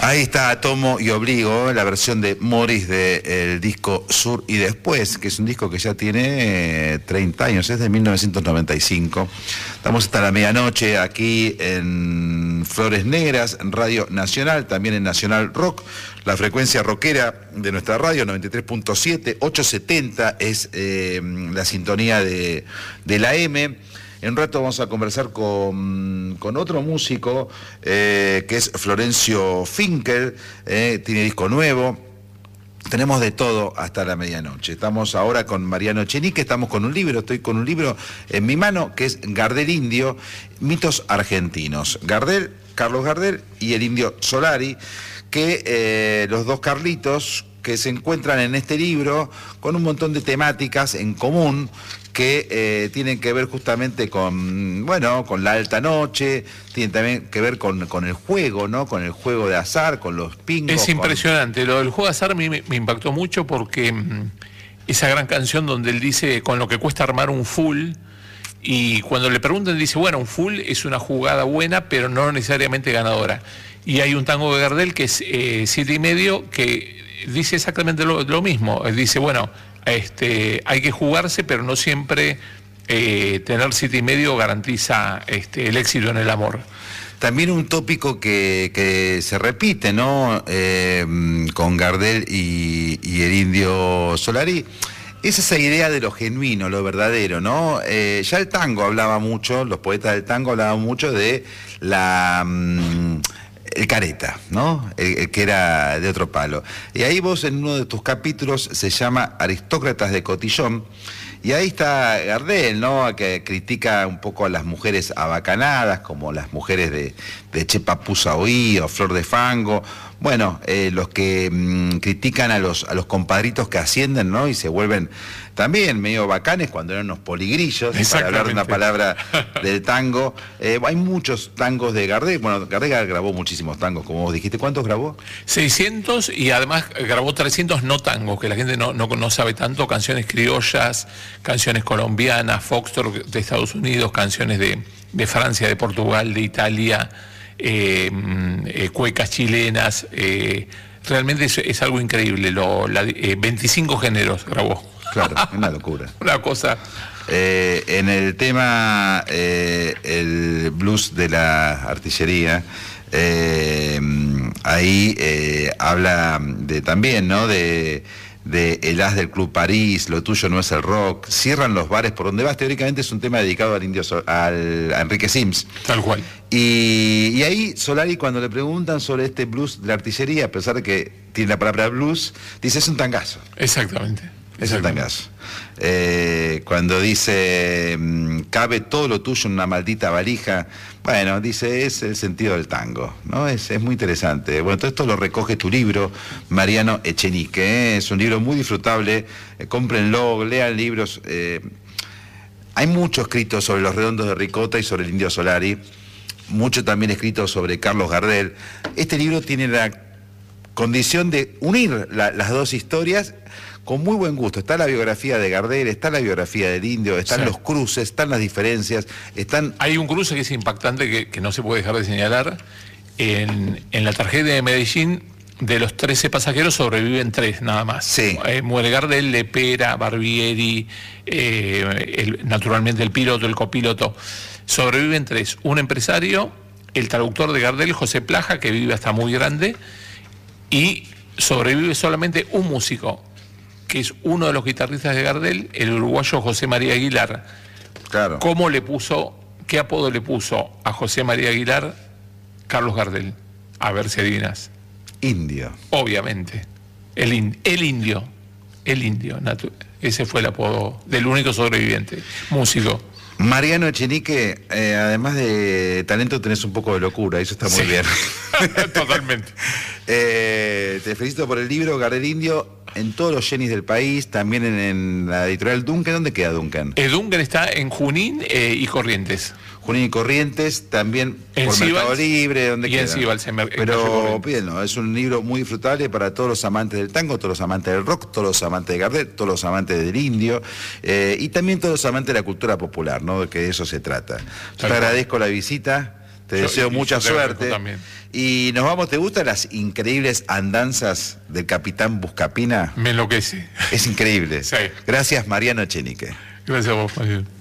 Ahí está Tomo y Obligo, la versión de Morris del disco Sur y Después, que es un disco que ya tiene 30 años, es de 1995. Estamos hasta la medianoche aquí en Flores Negras, en Radio Nacional, también en Nacional Rock, la frecuencia rockera de nuestra radio, 93.7, 870 es la sintonía de la M. En un rato vamos a conversar con otro músico que es Florencio Finkel, tiene disco nuevo. Tenemos de todo hasta la medianoche. Estamos ahora con Mariano Echenique, estamos con un libro, estoy con un libro en mi mano que es Gardel Indio, mitos argentinos. Gardel, Carlos Gardel y el Indio Solari, que los dos Carlitos que se encuentran en este libro con un montón de temáticas en común que tienen que ver justamente con, bueno, con la alta noche, tienen también que ver con el juego, ¿no? Con el juego de azar, con los pingos. Es impresionante, lo del juego de azar a mí me impactó mucho porque esa gran canción donde él dice con lo que cuesta armar un full, y cuando le preguntan dice, bueno, un full es una jugada buena, pero no necesariamente ganadora. Y hay un tango de Gardel que es 7,5, que dice exactamente lo mismo. Él dice, bueno, hay que jugarse, pero no siempre tener 7,5 garantiza el éxito en el amor. También un tópico que se repite, ¿no? Con Gardel y el Indio Solari, es esa idea de lo genuino, lo verdadero, ¿no? Ya el tango hablaba mucho, los poetas del tango hablaban mucho de el careta, ¿no? El que era de otro palo. Y ahí vos en uno de tus capítulos se llama Aristócratas de Cotillón, y ahí está Gardel, ¿no? Que critica un poco a las mujeres abacanadas, como las mujeres de Che Papusa Oí o Flor de Fango. Bueno, los que critican a los compadritos que ascienden, ¿no? Y se vuelven también medio bacanes cuando eran unos poligrillos, para hablar de una palabra del tango. Hay muchos tangos de Gardel. Bueno, Gardel grabó muchísimos tangos, como vos dijiste. ¿Cuántos grabó? 600, y además grabó 300 no tangos, que la gente no sabe tanto, canciones criollas, canciones colombianas, foxtrot de Estados Unidos, canciones de Francia, de Portugal, de Italia, cuecas chilenas. Realmente es algo increíble. 25 géneros grabó. Claro, es una locura. Una cosa. En el tema, el blues de la artillería, ahí habla también, ¿no? De el as del Club París, lo tuyo no es el rock, cierran los bares por donde vas. Teóricamente es un tema dedicado a Enrique Sims. Tal cual. Y ahí Solari, cuando le preguntan sobre este blues de la artillería, a pesar de que tiene la palabra blues, dice es un tangazo. Exactamente. Es el tangazo. Cuando dice cabe todo lo tuyo en una maldita valija, bueno, dice es el sentido del tango, ¿no? Es muy interesante. Bueno, todo esto lo recoge tu libro, Mariano Echenique, es un libro muy disfrutable, cómprenlo, lean libros. Hay mucho escrito sobre los Redondos de Ricota y sobre el Indio Solari, mucho también escrito sobre Carlos Gardel. Este libro tiene la condición de unir las dos historias con muy buen gusto. Está la biografía de Gardel, está la biografía del Indio, están los cruces, están las diferencias, están... Hay un cruce que es impactante, que no se puede dejar de señalar. En la tragedia de Medellín, de los 13 pasajeros sobreviven 3 nada más. Sí. Muere Gardel, Lepera, Barbieri, naturalmente el piloto, el copiloto. Sobreviven 3. Un empresario, el traductor de Gardel, José Plaja, que vive hasta muy grande, y sobrevive solamente un músico, que es uno de los guitarristas de Gardel, el uruguayo José María Aguilar. Claro. ¿Qué apodo le puso a José María Aguilar Carlos Gardel? A ver si adivinas. Indio. Obviamente. El indio. Ese fue el apodo del único sobreviviente, músico. Mariano Echenique, además de talento tenés un poco de locura, eso está muy bien. Totalmente. Te felicito por el libro, Gardel Indio, en todos los Jenis del país, también en la editorial Duncan. ¿Dónde queda Duncan? Duncan está en Junín y Corrientes. Junín y Corrientes, también en por Sibals, Mercado Libre, donde queda. En Sibals, pero pídenlo, es un libro muy disfrutable para todos los amantes del tango, todos los amantes del rock, todos los amantes de Gardel, todos los amantes del Indio, y también todos los amantes de la cultura popular, ¿no? Que de eso se trata. Yo te agradezco la visita. Te deseo mucha yo te agradezco suerte. también. Y nos vamos, ¿te gustan las increíbles andanzas del capitán Buscapina? Me enloquece. Es increíble. Sí. Gracias, Mariano Echenique. Gracias a vos, Mariano.